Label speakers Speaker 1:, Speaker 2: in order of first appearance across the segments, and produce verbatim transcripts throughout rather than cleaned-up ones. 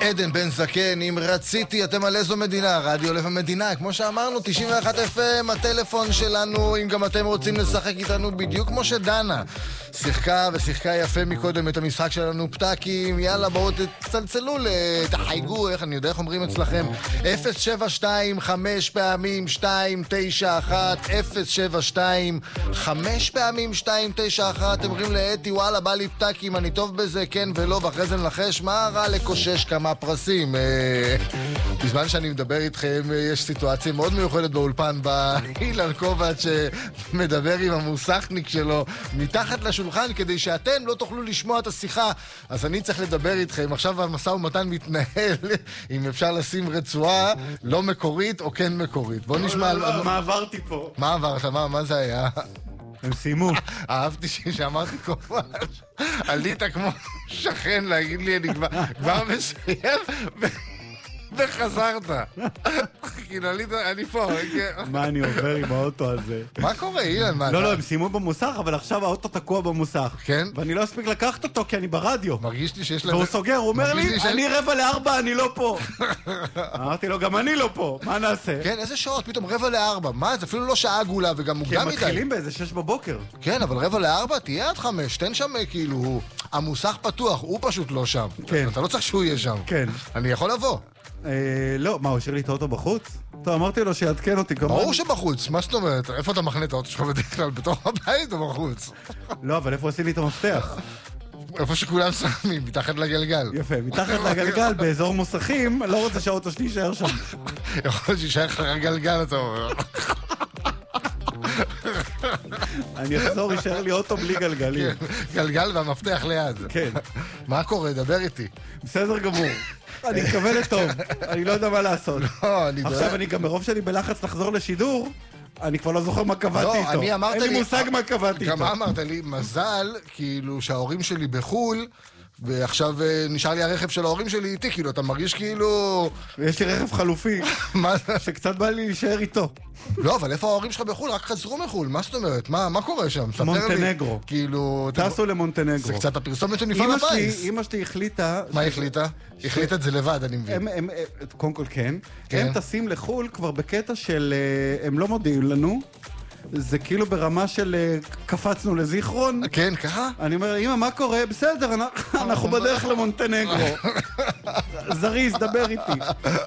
Speaker 1: עדן בן זקן, אם רציתי, אתם על איזו מדינה? רדיו לב המדינה, כמו שאמרנו, תשעים ואחת אף אם, הטלפון שלנו, אם גם אתם רוצים לשחק איתנו, בדיוק כמו שדנה שיחקה ושיחקה יפה מקודם את המשחק שלנו פתקים. יאללה, בואו תצלצלו, תחייגו, איך אני יודע איך אומרים אצלכם, אפס שבע שתיים חמש פעמים שתיים תשע אחת, אפס שבע שתיים חמש פעמים שתיים תשע אחת. אתם אומרים לאתי, וואלה, בא לי פתקים, אני טוב בזה, כן ולא, ואחרי זה נלחש, מה רע לקושש כמה פרסים? בזמן שאני מדבר איתכם, יש סיטואציה מאוד מיוחדת באולפן, באילן קובץ שמדבר עם המוסכניק שלו מתחת לשולחן כדי שאתם לא תוכלו לשמוע את השיחה. אז אני צריך לדבר איתכם. עכשיו המשא ומתן מתנהל אם אפשר לשים רצועה לא מקורית או כן מקורית. בוא נשמע...
Speaker 2: מה עברתי פה?
Speaker 1: מה עברת? מה זה היה?
Speaker 2: הם סיימו.
Speaker 1: אהבתי שאמרתי קובץ, עלית כמו שכן להגיד לי, אני כבר מסיים וחזרת. כאילו עלית, אני פה.
Speaker 2: מה אני עובר עם האוטו הזה?
Speaker 1: מה קורה, אילן?
Speaker 2: לא, לא, הם סיימו במוסך, אבל עכשיו האוטו תקוע במוסך.
Speaker 1: כן?
Speaker 2: ואני לא אספיק לקחת אותו כי אני ברדיו.
Speaker 1: מרגיש לי שיש להם...
Speaker 2: והוא סוגר, הוא אומר לי, אני רבע לארבע, אני לא פה. אמרתי לו, גם אני לא פה, מה נעשה?
Speaker 1: כן, איזה שעות? פתאום רבע לארבע. מה? זה אפילו לא שעה עגולה וגם מוקדם מדי.
Speaker 2: כי הם מתחילים באיזה שש בבוקר.
Speaker 1: כן, אבל רבע לארבע, תהיה עד חמש, תן שם כאילו, המוסך פתוח, הוא פשוט לא שם.
Speaker 2: כן.
Speaker 1: אתה לא צריך שהוא יהיה שם.
Speaker 2: כן.
Speaker 1: אני יכול לבוא.
Speaker 2: לא, מה, הוא השאיר לי את האוטו בחוץ? טוב, אמרתי לו שיעדכן אותי כמובן.
Speaker 1: ברור שבחוץ, מה זאת אומרת? איפה אתה מחנה את האוטו שלך בדרך כלל? בתוך הבית או בחוץ?
Speaker 2: לא, אבל איפה עשיתי את המפתח?
Speaker 1: איפה שכולם שמים, מתחת לגלגל.
Speaker 2: יפה, מתחת לגלגל, באזור מוסכים, לא רוצה שהאוטו שלי יישאר שם.
Speaker 1: יכול שישאר לך גלגל, אתה אומר.
Speaker 2: אני אחזור, יישאר לי אוטו בלי גלגלים.
Speaker 1: גלגל והמפתח ליד.
Speaker 2: כן.
Speaker 1: מה קורה? דבר איתי.
Speaker 2: בסדר גמור. אני מקווה לטוב, אני לא יודע מה לעשות.
Speaker 1: לא, אני...
Speaker 2: עכשיו אני גם מרוב שאני בלחץ לחזור לשידור, אני כבר לא זוכר מה קבעתי
Speaker 1: לא,
Speaker 2: איתו.
Speaker 1: אני אמרת
Speaker 2: אין לי מושג מה קבעתי איתו.
Speaker 1: גם אמרת לי, מזל, כאילו שההורים שלי בחול, ועכשיו נשאר לי הרכב של ההורים שלי איתי, כאילו, אתה מרגיש כאילו...
Speaker 2: יש לי רכב חלופי, שקצת בא לי להישאר איתו.
Speaker 1: לא, אבל איפה ההורים שלך בחול? רק חזרו מחול, מה זאת אומרת? מה, מה קורה שם?
Speaker 2: מונטנגרו.
Speaker 1: כאילו...
Speaker 2: טסו למונטנגרו.
Speaker 1: זה קצת הפרסומת של מפעל הפיס.
Speaker 2: אמא שלי החליטה...
Speaker 1: מה החליטה? החליטה את זה לבד, אני מבין.
Speaker 2: קודם כל כן. הם טסים לחול כבר בקטע של... הם לא מודיעים לנו. זה כאילו ברמה של קפצנו לזיכרון.
Speaker 1: כן, ככה?
Speaker 2: אני אומר, אמא, מה קורה? בסדר, אנחנו בדרך למונטנגרו. זריז, דבר איתי.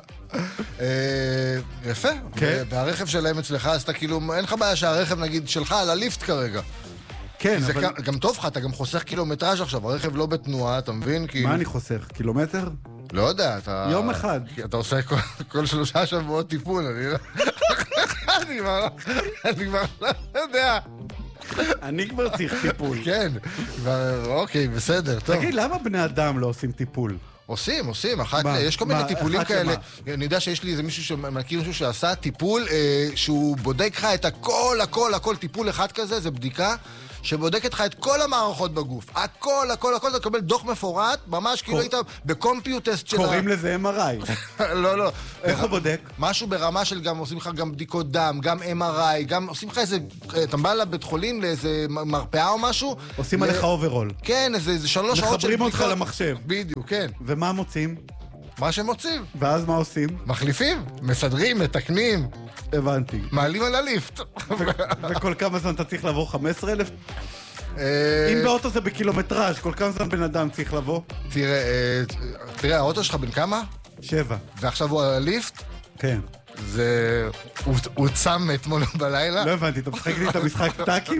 Speaker 1: יפה. והרכב שלהם אצלך, אז אתה כאילו, אין לך בעיה שהרכב נגיד שלך על הליפט כרגע.
Speaker 2: כן,
Speaker 1: אבל... גם טוב לך, אתה גם חוסך קילומטראז' עכשיו, הרכב לא בתנועה, אתה מבין?
Speaker 2: מה אני חוסך? קילומטר?
Speaker 1: לא יודע, אתה...
Speaker 2: יום אחד.
Speaker 1: אתה עושה כל שלושה שבועות טיפול, אני לא... אני כבר לא יודע.
Speaker 2: אני כבר צריך טיפול.
Speaker 1: כן, אוקיי, בסדר, טוב.
Speaker 2: תגיד, למה בני אדם לא עושים טיפול?
Speaker 1: עושים, עושים, יש כל מיני טיפולים כאלה. אני יודע שיש לי איזה מישהו שמכיר מישהו שעשה טיפול שהוא בודק לך את הכל, הכל, הכל, טיפול אחד כזה, זה בדיקה שבודקת לך את כל המערכות בגוף. הכל, הכל, הכל, אתה תקבל דוח מפורט, ממש כאילו היית בקומפיוטסט של...
Speaker 2: קוראים לזה אם אר איי.
Speaker 1: לא, לא.
Speaker 2: איך הוא בודק?
Speaker 1: משהו ברמה של גם עושים לך גם בדיקות דם, גם אם אר איי, גם עושים לך איזה... אתה בא לבית חולים לאיזה מרפאה או משהו.
Speaker 2: עושים עליך אוברול.
Speaker 1: כן, איזה שלוש שעות של
Speaker 2: בדיקות. מחברים אותך למחשב.
Speaker 1: בדיוק, כן.
Speaker 2: ומה מוצאים?
Speaker 1: מה שהם מוצאים.
Speaker 2: ואז מה עושים?
Speaker 1: מחליפים, מסדרים, מתקנים.
Speaker 2: הבנתי.
Speaker 1: מעלים על הליפט.
Speaker 2: וכל כמה זמן אתה צריך לבוא? חמישה עשר אלף? אם באוטו זה בקילומטראז', כל כמה זמן בן אדם צריך לבוא?
Speaker 1: תראה, תראה, האוטו שלך בן כמה?
Speaker 2: שבע.
Speaker 1: ועכשיו הוא על הליפט?
Speaker 2: כן.
Speaker 1: זה... הוא צם אתמול בלילה?
Speaker 2: לא הבנתי, אתה משחק לי את המשחק פתקים?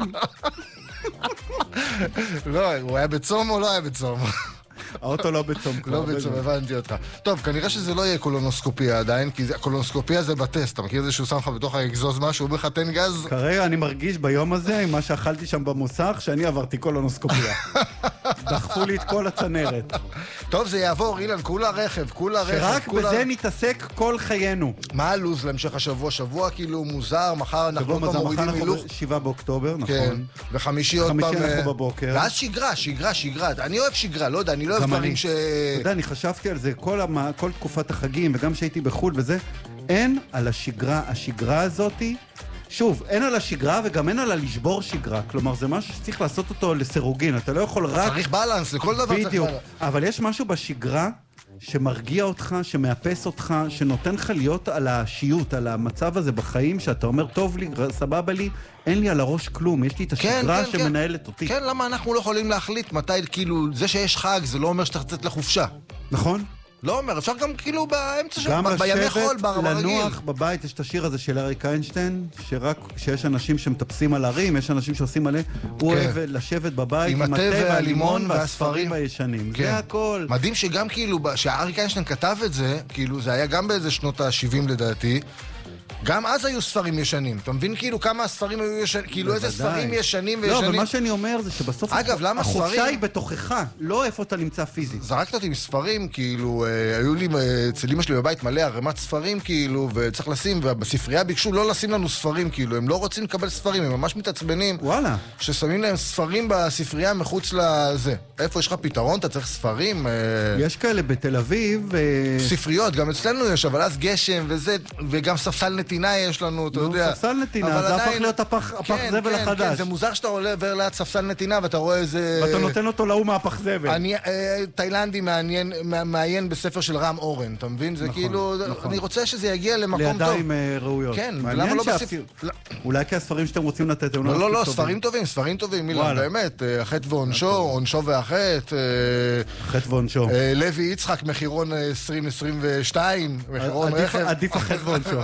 Speaker 1: לא, הוא היה בצום או לא היה בצום?
Speaker 2: האוטו לא בצום כבר.
Speaker 1: לא בצום, הבנתי אותך. טוב, כנראה שזה לא יהיה קולונוסקופיה עדיין, כי הקולונוסקופיה זה בטסט. אתה מכיר את זה שהוא שם לך בתוך האגזוז משהו, הוא אומר לך תן גז?
Speaker 2: כרגע אני מרגיש ביום הזה, עם מה שאכלתי שם במוסך, שאני עברתי קולונוסקופיה. דחפו לי את כל הצנרת.
Speaker 1: טוב, זה יעבור, אילן, כולה רכב, כולה רכב.
Speaker 2: שרק בזה נתעסק כל חיינו.
Speaker 1: מה הלו"ז להמשך השבוע? שבוע כאילו מוזר, מחר אנחנו לא מורידים הילוך.
Speaker 2: שבעה באוקטובר, נכון.
Speaker 1: כן, וחמישי עוד פעם.
Speaker 2: חמישי אנחנו בבוקר.
Speaker 1: ואז שגרה, שגרה, שגרה. אני אוהב שגרה, לא יודע, אני לא אוהב דברים ש...
Speaker 2: אתה יודע, אני חשבתי על זה כל, המ... כל תקופת החגים, וגם שהייתי בחול וזה, אין על השגרה, השגרה הזאת, שוב, אין על השגרה וגם אין על הלשבור שגרה, כלומר זה משהו שצריך לעשות אותו לסירוגין, אתה לא יכול רק...
Speaker 1: צריך בלנס, לכל דבר צריך בלנס.
Speaker 2: אבל יש משהו בשגרה שמרגיע אותך, שמאפס אותך, שנותן לך להיות על השיעות, על המצב הזה בחיים, שאתה אומר, טוב לי, סבבה לי, אין לי על הראש כלום, יש לי את השגרה
Speaker 1: כן, כן,
Speaker 2: שמנהלת
Speaker 1: כן.
Speaker 2: אותי.
Speaker 1: כן, למה אנחנו לא יכולים להחליט מתי, כאילו, זה שיש חג, זה לא אומר שצריך לצאת לחופשה.
Speaker 2: נכון?
Speaker 1: לא אומר, אפשר גם כאילו באמצע של...
Speaker 2: גם
Speaker 1: בימי חול,
Speaker 2: לשבת,
Speaker 1: ברגיל.
Speaker 2: לנוח בבית, יש את השיר הזה של אריק איינשטיין, שרק כשיש אנשים שמטפסים על הרים, יש אנשים שעושים עליהם, הוא
Speaker 1: כן.
Speaker 2: אוהב לשבת בבית
Speaker 1: עם
Speaker 2: עם
Speaker 1: התה
Speaker 2: התה
Speaker 1: והלימון
Speaker 2: והלימון
Speaker 1: והספרים.
Speaker 2: והספרים הישנים.
Speaker 1: כן.
Speaker 2: זה הכל.
Speaker 1: מדהים שגם כאילו, כשאריק איינשטיין כתב את זה, כאילו זה היה גם באיזה שנות ה-שבעים לדעתי, גם אז היו ספרים ישנים. אתה מבין כאילו כמה הספרים היו ישנים, כאילו איזה ספרים ישנים וישנים.
Speaker 2: לא, אבל מה שאני אומר זה שבסוף
Speaker 1: אגב, למה
Speaker 2: החופשה
Speaker 1: ספרים-
Speaker 2: היא בתוכך, לא איפה אתה נמצא פיזית.
Speaker 1: זרקת אותי מספרים, כאילו, אה, היו לי אה, אצל אמא שלי בבית מלא ערימת ספרים, כאילו, וצריך לשים, ובספרייה ביקשו לא לשים לנו ספרים, כאילו, הם לא רוצים לקבל ספרים, הם ממש מתעצבנים,
Speaker 2: וואלה.
Speaker 1: ששמים להם ספרים בספרייה מחוץ לזה. איפה יש לך פתרון? אתה צריך ספרים? אה,
Speaker 2: יש כאלה בתל אביב, אה,
Speaker 1: ספריות, גם אצלנו יש, אבל אז גשם וזה, וגם ספסל נתינה יש לנו, אתה
Speaker 2: נו,
Speaker 1: יודע.
Speaker 2: ספסל נתינה,
Speaker 1: אבל
Speaker 2: זה הפך
Speaker 1: עדיין-
Speaker 2: להיות הפח הפח
Speaker 1: כן,
Speaker 2: זבל
Speaker 1: כן,
Speaker 2: החדש.
Speaker 1: כן, זה מוזר שאתה עובר ליד ספסל נתינה ואתה רואה איזה...
Speaker 2: ואתה נותן אותו להוא מהפח זבל.
Speaker 1: אני, אה, תאילנדי מעניין, מע- מעיין בספר של רם אורן, אתה מבין? זה
Speaker 2: נכון,
Speaker 1: כאילו,
Speaker 2: נכון.
Speaker 1: אני רוצה שזה יגיע למקום טוב.
Speaker 2: לידיים אה, ראויות.
Speaker 1: כן,
Speaker 2: מעניין
Speaker 1: למה לא בספר...
Speaker 2: שאפילו- אולי כי הספרים שאתם רוצים לתת הם
Speaker 1: לא, לא, לא,
Speaker 2: מספיק
Speaker 1: ספרים טובים, ספרים טובים, אילן,
Speaker 2: וואלה.
Speaker 1: באמת. אה, החטא ועונשו, עונשו והחטא, אה,
Speaker 2: חטא ועונשו.
Speaker 1: אה, לוי יצחק, מחירון אה, עשרים עשרים ושתיים, מחירון
Speaker 2: עדיף-
Speaker 1: רכב.
Speaker 2: עדיף החטא ועונשו.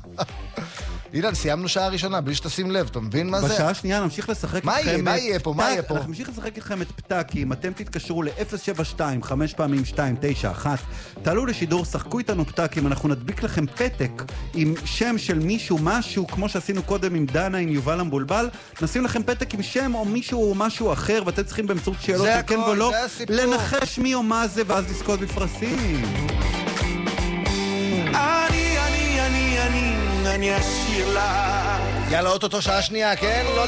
Speaker 1: אילן, סיימנו שעה ראשונה, בלי שתשים לב, אתה מבין מה זה?
Speaker 2: בשעה השנייה נמשיך לשחק
Speaker 1: מה
Speaker 2: איתכם...
Speaker 1: יהיה? מה
Speaker 2: את
Speaker 1: יהיה פה? מה
Speaker 2: פתק.
Speaker 1: יהיה פה?
Speaker 2: אנחנו נמשיך לשחק איתכם את פתקים. אתם תתקשרו ל-אפס שבע שתיים חמש פעמים שתיים תשע אחת. תעלו לשידור, שחקו איתנו פתקים, אנחנו נדביק לכם פתק עם שם של מישהו, משהו, כמו שעשינו קודם עם דנה, עם יובל המבולבל. נשים לכם פתק עם שם או מישהו או משהו אחר, ואתם צריכים באמצעות שאלות
Speaker 1: זה
Speaker 2: של כן
Speaker 1: הכל,
Speaker 2: ולא,
Speaker 1: זה הסיפור.
Speaker 2: לנחש מי או מה זה, ואז לזכות בפרסים.
Speaker 3: אני, אני, אני, אני, אני אשיר לך.
Speaker 1: יאללה, אוטוטו שעה שנייה, כן? לא